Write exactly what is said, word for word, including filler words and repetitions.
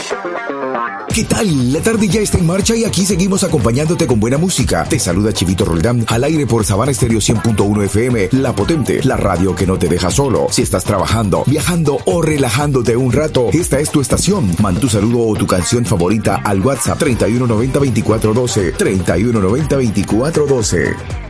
¿Qué tal? La tarde ya está en marcha y aquí seguimos acompañándote con buena música. Te saluda Chivito Roldán al aire por Sabana Estéreo cien punto uno F M, La Potente, la radio que no te deja solo. Si estás trabajando, viajando o relajándote un rato, esta es tu estación. Manda tu saludo o tu canción favorita al WhatsApp treinta y uno noventa veinticuatro doce, treinta y uno noventa veinticuatro doce.